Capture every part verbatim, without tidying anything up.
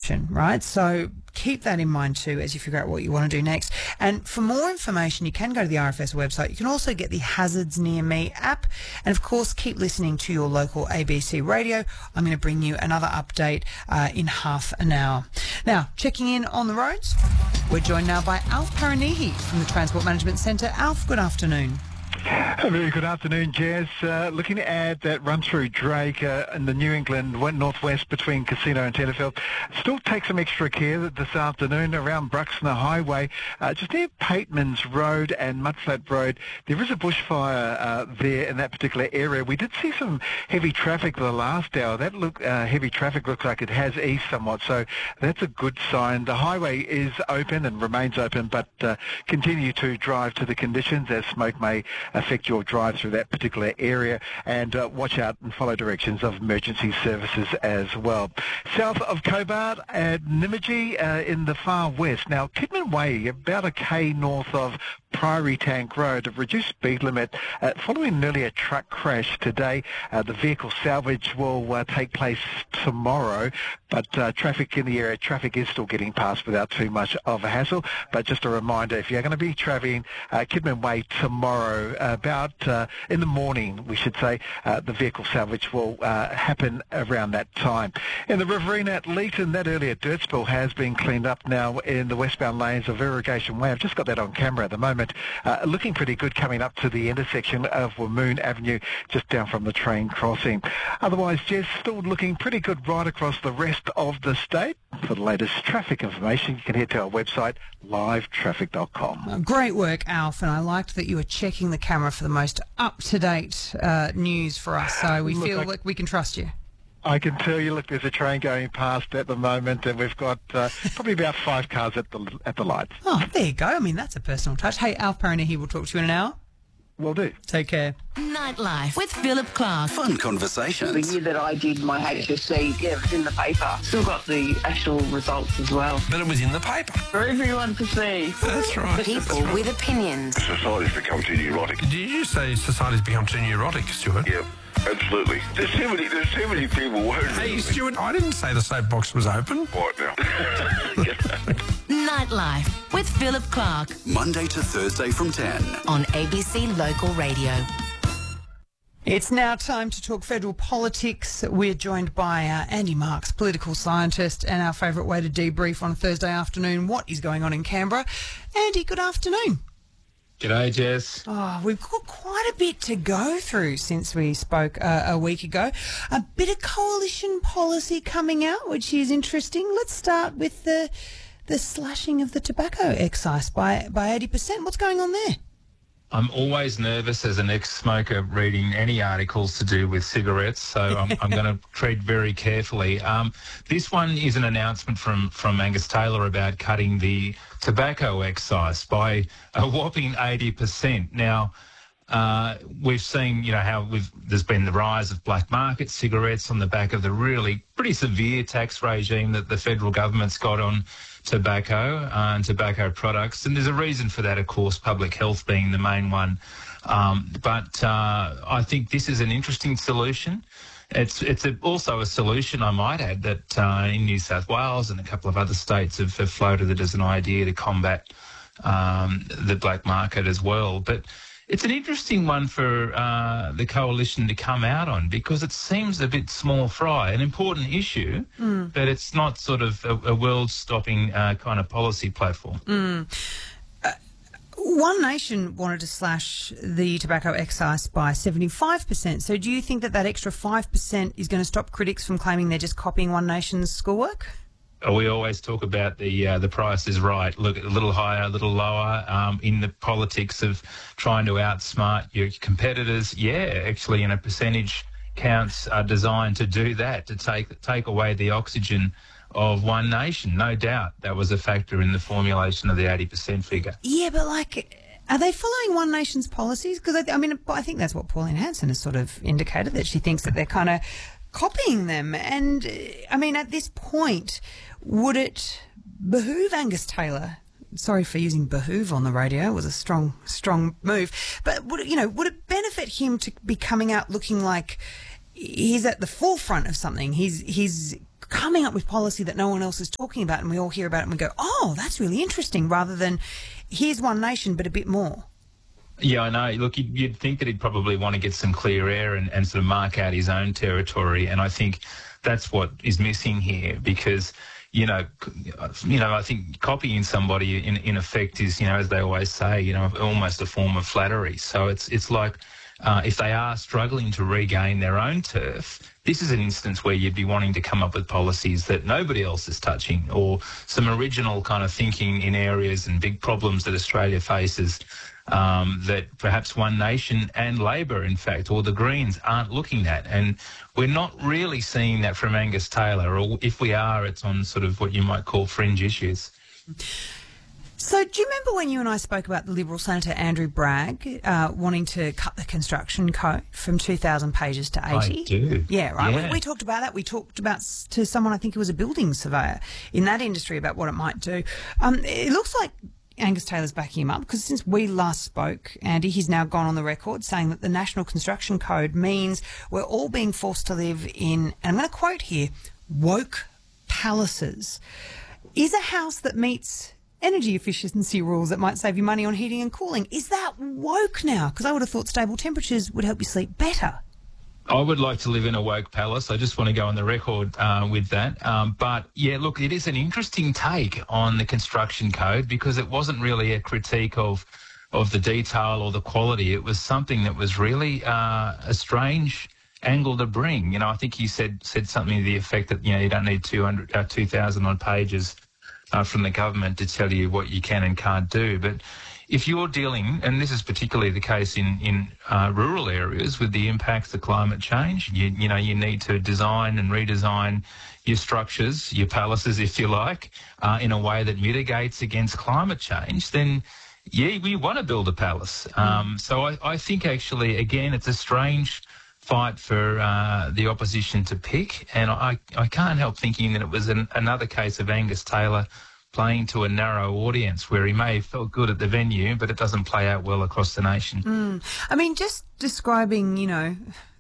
intersection, right? So keep that in mind too as you figure out what you want to do next. And for more information, you can go to the R F S website. You can also get the Hazards Near Me app. And of course, keep listening to your local A B C radio. I'm going to bring you another update uh, in half an hour. Now, checking in on the roads, we're joined now by Alf Paranihi from the Transport Management Centre. Alf, good afternoon. A very good afternoon, Jez. Uh, looking to add that run through Drake uh, in the New England went northwest between Casino and Tenterfield. Still take some extra care this afternoon around Bruxner Highway, uh, just near Pateman's Road and Mudflat Road. There is a bushfire uh, there in that particular area. We did see some heavy traffic the last hour. That look uh, heavy traffic looks like it has eased somewhat, so that's a good sign. The highway is open and remains open, but uh, continue to drive to the conditions as smoke may affect your drive through that particular area, and uh, watch out and follow directions of emergency services as well. South of Cobart at Nymagee uh, in the far west. Now, Kidman Way, about a K north of Priory Tank Road, a reduced speed limit uh, following an earlier truck crash today. Uh, the vehicle salvage will uh, take place tomorrow, but uh, traffic in the area, traffic is still getting past without too much of a hassle. But just a reminder, if you're going to be travelling uh, Kidman Way tomorrow, uh, about uh, in the morning, we should say, uh, the vehicle salvage will uh, happen around that time. In the Riverina at Leeton, that earlier dirt spill has been cleaned up now in the westbound lanes of Irrigation Way. I've just got that on camera at the moment. Uh, looking pretty good coming up to the intersection of Wamoon Avenue, just down from the train crossing. Otherwise, Jess, still looking pretty good right across the rest of the state. For the latest traffic information, you can head to our website, live traffic dot com. Uh, great work, Alf, and I liked that you were checking the camera for the most up-to-date uh, news for us, so we Look, feel I- like we can trust you. I can tell you, look, there's a train going past at the moment, and we've got uh, probably about five cars at the at the lights. Oh, there you go. I mean, that's a personal touch. Hey, Alf Paranihi, we'll talk to you in an hour. Will do. Take care. Nightlife with Philip Clark. Fun conversations. The year that I did my H S C, yeah, it was in the paper. Still got the actual results as well. But it was in the paper. For everyone to see. That's right. People with opinions. Society's become too neurotic. Did you say society's become too neurotic, Stuart? Yeah, absolutely. There's too many, there's too many people worried. Hey, Stuart, I didn't say the soapbox was open. Right now. Nightlife with Philip Clark Monday to Thursday from ten. on A B C Local Radio. It's now time to talk federal politics. We're joined by uh, Andy Marks, political scientist, and our favourite way to debrief on a Thursday afternoon what is going on in Canberra. Andy, good afternoon. G'day, Jess. Oh, we've got quite a bit to go through since we spoke uh, a week ago. A bit of coalition policy coming out, which is interesting. Let's start with the the slashing of the tobacco excise by by eighty percent. What's going on there? I'm always nervous as an ex-smoker reading any articles to do with cigarettes, so I'm, I'm going to tread very carefully. Um, this one is an announcement from, from Angus Taylor about cutting the tobacco excise by a whopping eighty percent. Now, uh, we've seen, you know, how we've, there's been the rise of black market cigarettes on the back of the really pretty severe tax regime that the federal government's got on tobacco uh, and tobacco products. And there's a reason for that, of course, public health being the main one. Um, but uh, I think this is an interesting solution. It's it's a, also a solution, I might add, that uh, in New South Wales and a couple of other states have, have floated it as an idea to combat um, the black market as well. But it's an interesting one for uh, the coalition to come out on because it seems a bit small fry, an important issue, mm. but it's not sort of a, a world-stopping uh, kind of policy platform. Mm. Uh, One Nation wanted to slash the tobacco excise by seventy-five percent. So do you think that that extra five percent is going to stop critics from claiming they're just copying One Nation's schoolwork? We always talk about the uh, the price is right. Look, a little higher, a little lower. Um, in the politics of trying to outsmart your competitors, yeah, actually, you know, percentage counts are designed to do that, to take take away the oxygen of One Nation. No doubt that was a factor in the formulation of the eighty percent figure. Yeah, but like, are they following One Nation's policies? Because I, I mean, I think that's what Pauline Hanson has sort of indicated, that she thinks that they're kind of copying them. And I mean, at this point, would it behoove Angus Taylor? Sorry for using behoove on the radio. It was a strong, strong move. But would it, you know, would it benefit him to be coming out looking like he's at the forefront of something? He's he's coming up with policy that no one else is talking about, and we all hear about it and we go, oh, that's really interesting, rather than here's One Nation but a bit more. Yeah, I know. Look, you'd, you'd think that he'd probably want to get some clear air and, and sort of mark out his own territory, and I think that's what is missing here, because you know, you know, I think copying somebody in in effect is, you know, as they always say, you know, almost a form of flattery. So it's it's like uh, if they are struggling to regain their own turf, this is an instance where you'd be wanting to come up with policies that nobody else is touching, or some original kind of thinking in areas and big problems that Australia faces. Um, that perhaps One Nation and Labor, in fact, or the Greens aren't looking at. And we're not really seeing that from Angus Taylor, or if we are, it's on sort of what you might call fringe issues. So do you remember when you and I spoke about the Liberal Senator Andrew Bragg uh, wanting to cut the construction code from two thousand pages to eighty? I do. Yeah, right. Yeah. We, we talked about that. We talked about s- to someone, I think it was a building surveyor in that industry, about what it might do. Um, it looks like Angus Taylor's backing him up, because since we last spoke, Andy, he's now gone on the record saying that the National Construction Code means we're all being forced to live in, and I'm going to quote here, woke palaces. Is a house that meets energy efficiency rules that might save you money on heating and cooling, is that woke now? Because I would have thought stable temperatures would help you sleep better. I would like to live in a woke palace. I just want to go on the record uh, with that. Um, but, yeah, look, it is an interesting take on the construction code, because it wasn't really a critique of of the detail or the quality. It was something that was really uh, a strange angle to bring. You know, I think he said said something to the effect that, you know, you don't need two hundred, uh, two thousand odd pages uh, from the government to tell you what you can and can't do. But if you're dealing, and this is particularly the case in, in uh, rural areas with the impacts of climate change, you, you know, you need to design and redesign your structures, your palaces, if you like, uh, in a way that mitigates against climate change, then, yeah, we want to build a palace. Um, so I, I think actually, again, it's a strange fight for uh, the opposition to pick, and I, I can't help thinking that it was an, another case of Angus Taylor playing to a narrow audience, where he may have felt good at the venue, but it doesn't play out well across the nation. Mm. I mean, just describing, you know,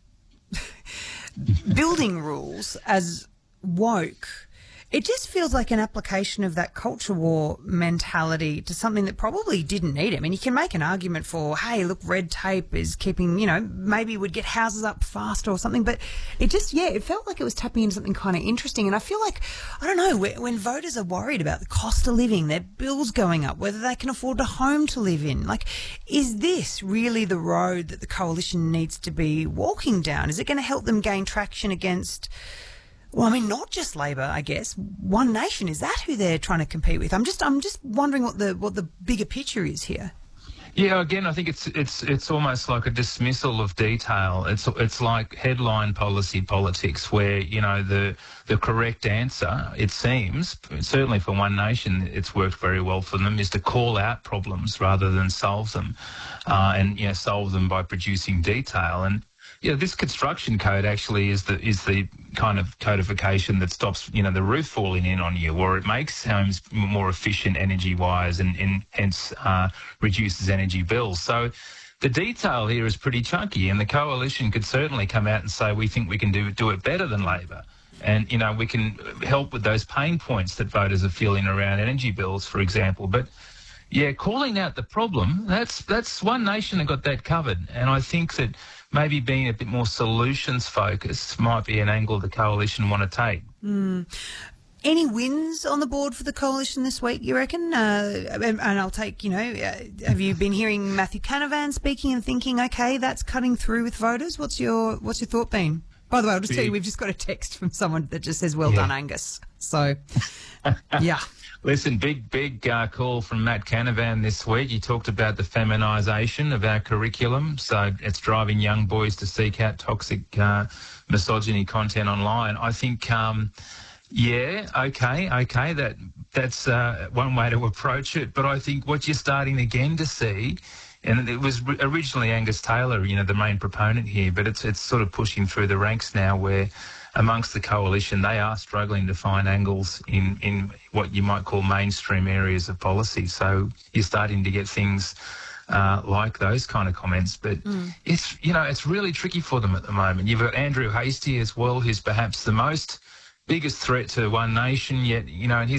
building rules as woke, it just feels like an application of that culture war mentality to something that probably didn't need it. I mean, you can make an argument for, hey, look, red tape is keeping, you know, maybe we'd get houses up faster or something, but it just, yeah, it felt like it was tapping into something kind of interesting. And I feel like, I don't know, when voters are worried about the cost of living, their bills going up, whether they can afford a home to live in, like, is this really the road that the coalition needs to be walking down? Is it going to help them gain traction against, well, I mean, not just Labor, I guess. One Nation, is that who they're trying to compete with? I'm just, I'm just wondering what the what the bigger picture is here. Yeah, again, I think it's it's it's almost like a dismissal of detail. It's it's like headline policy politics, where, you know, the the correct answer, it seems, certainly for One Nation, it's worked very well for them, is to call out problems rather than solve them, uh, and you know, solve them by producing detail. And yeah, this construction code actually is the is the kind of codification that stops, you know, the roof falling in on you, or it makes homes more efficient energy-wise, and, and hence uh, reduces energy bills. So the detail here is pretty chunky, and the coalition could certainly come out and say, we think we can do do it better than Labor. And, you know, we can help with those pain points that voters are feeling around energy bills, for example. But yeah, calling out the problem, that's that's One Nation that got that covered. And I think that maybe being a bit more solutions focused might be an angle the coalition want to take. Mm. Any wins on the board for the coalition this week, you reckon? Uh, and, and I'll take, you know, uh, have you been hearing Matthew Canavan speaking and thinking, okay, that's cutting through with voters? What's your what's your thought been? By the way, I'll just tell you, we've just got a text from someone that just says, well yeah. done, Angus. So, yeah. Listen, big, big uh, call from Matt Canavan this week. He talked about the feminisation of our curriculum. So it's driving young boys to seek out toxic uh, misogyny content online. I think, um, yeah, okay, okay, that that's uh, one way to approach it. But I think what you're starting again to see, and it was originally Angus Taylor, you know, the main proponent here, but it's it's sort of pushing through the ranks now, where amongst the coalition, they are struggling to find angles in, in what you might call mainstream areas of policy. So you're starting to get things uh, like those kind of comments. But mm. it's, you know, it's really tricky for them at the moment. You've got Andrew Hastie as well, who's perhaps the most biggest threat to One Nation, yet, you know, in his